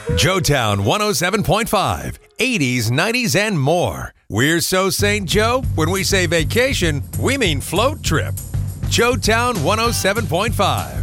Joetown 107.5, 80s, 90s, and more. We're so St. Joe, when we say vacation, we mean float trip. Joetown 107.5.